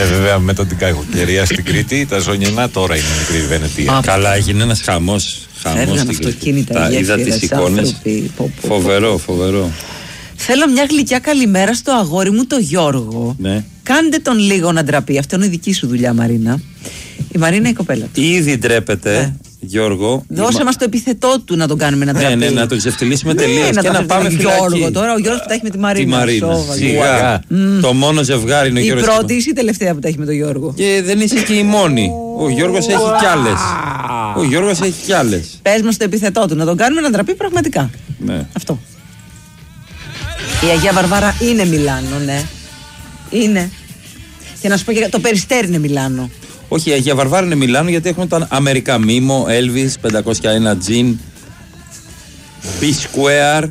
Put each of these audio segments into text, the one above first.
βέβαια με την κακοκαιρία στην Κρήτη, τα ζωνιανά τώρα είναι μικρή Βενετία. Καλά, έγινε ένας χαμός. Φέρναν αυτοκίνητα, είδα τις εικόνες. Φοβερό. Θέλω μια γλυκιά καλημέρα στο αγόρι μου το Γιώργο. Ναι. Κάντε τον λίγο να ντραπεί. Αυτό είναι η δική σου δουλειά, Μαρίνα. Η Μαρίνα η κοπέλα του. Ήδη ντρέπεται, Γιώργο. Δώσε μας το επιθετό του να τον κάνουμε να ντραπεί. Ναι, να τον ξεφτυλίσουμε τελείως και να πάμε Γιώργο φυλακή. τώρα, ο Γιώργος που τα έχει με τη Μαρίνα. Σιγά. Το μόνο ζευγάρι είναι ο Γιώργος. Η πρώτη ή η τελευταία που τα έχει με τον Γιώργο? Και δεν είσαι και η μόνη. Ο Γιώργος έχει κι άλλες. Πες μας το επιθετό του να τον κάνουμε να ντραπεί πραγματικά. Ναι. Αυτό. Η Αγία Βαρβάρα είναι Μιλάνο, ναι. Είναι. Και να σου πω και το Περιστέρι είναι Μιλάνο. Όχι, η Αγία Βαρβάρα είναι Μιλάνο γιατί έχουν τα Αμερικά Μίμο, Elvis, 501 Gin, P-Square,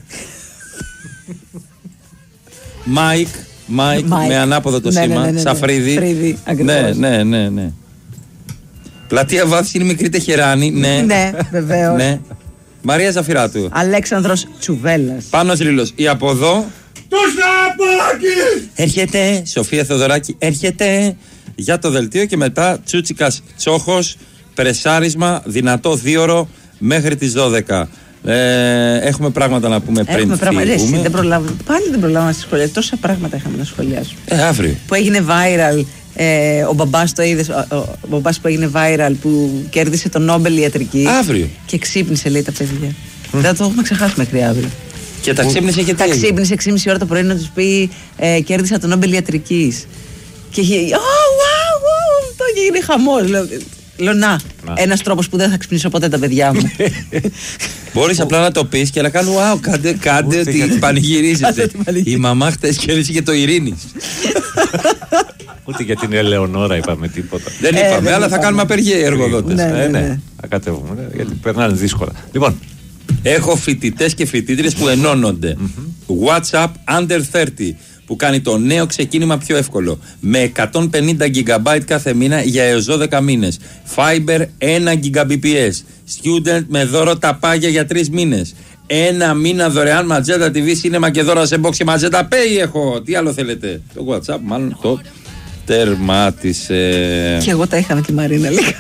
Mike με ανάποδο το σήμα, Σαφρίδη. Φρίδη, ακριβώς. Ναι. Πλατεία Βάθης είναι Μικρή Τεχεράνη, ναι. Ναι, βεβαίως. Ναι. Μαρία Ζαφυράτου. Αλέξανδρος Τσουβέλλας. Πάνος Ρήλος. Η από εδώ. Το Σαπάκι! Έρχεται. Σοφία Θεοδωράκη. Έρχεται για το δελτίο και μετά Τσούτσικας Τσόχος. Πρεσάρισμα. Δυνατό δίωρο μέχρι τις 12. Έχουμε πράγματα να πούμε πριν φύγουμε. Πάλι δεν προλάβαμε να σχολιάσουμε. Τόσα πράγματα είχαμε να σχολιάσουμε. Αύριο. Που έγινε viral. Ο μπαμπάς το είδες, ο μπαμπάς που έγινε viral που κέρδισε το Νόμπελ ιατρική. Αύριο. Και ξύπνησε, λέει, τα παιδιά. Δεν το έχουμε ξεχάσει μέχρι αύριο. Και τα ξύπνησε και τα ξύπνησε 6,5 ώρα το πρωί να τους πει κέρδισα το Νόμπελ ιατρικής. Και είχε. Το έγινε χαμός. Λέω να, ένας τρόπος που δεν θα ξυπνήσω ποτέ τα παιδιά μου. Μπορείς απλά να το πεις και να κάνω κάντε ότι πανηγυρίζετε. Η μαμά χτες κέρδισε και το Ειρήνης. Ούτε για την Ελεονόρα είπαμε τίποτα. Δεν είπαμε, αλλά θα κάνουμε απεργία οι εργοδότες. Ναι. Θα κατέβουμε, γιατί περνάνε δύσκολα. Λοιπόν, έχω φοιτητές και φοιτήτριες που ενώνονται. WhatsApp under 30 που κάνει το νέο ξεκίνημα πιο εύκολο. Με 150 GB κάθε μήνα για έως 12 μήνες. Fiber 1 Gbps. Student με δώρο τα πάγια για 3 μήνες. Ένα μήνα δωρεάν Magenta TV Cinema και δώρα σε box και Magenta Pay έχω. Τι άλλο θέλετε? Το WhatsApp μάλλον το τερμάτισε. Και εγώ τα είχα με τη Μαρίνα λίγα.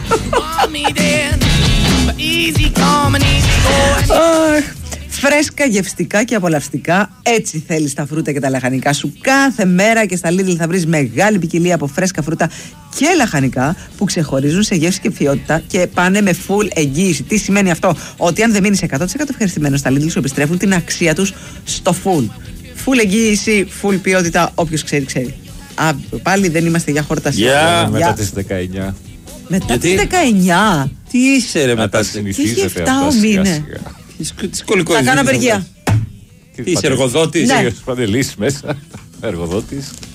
Φρέσκα, γευστικά και απολαυστικά. Έτσι θέλεις τα φρούτα και τα λαχανικά σου. Κάθε μέρα και στα Lidl θα βρεις μεγάλη ποικιλία από φρέσκα φρούτα και λαχανικά που ξεχωρίζουν σε γεύση και ποιότητα και πάνε με full εγγύηση. Τι σημαίνει αυτό? Ότι αν δεν μείνεις 100% ευχαριστημένος, στα Lidl σου επιστρέφουν την αξία τους στο full. Full εγγύηση, full ποιότητα. Όποιος ξέρει, ξέρει. Πάλι δεν είμαστε για χόρταση. Μετά τις 19. Μετά τις 19. Τι είσαι ρε μετά τις 19. Τι 7 μήνες. Θα κάνω απεργία. Τι είσαι εργοδότης? Ναι. Παντελής μέσα. Εργοδότης.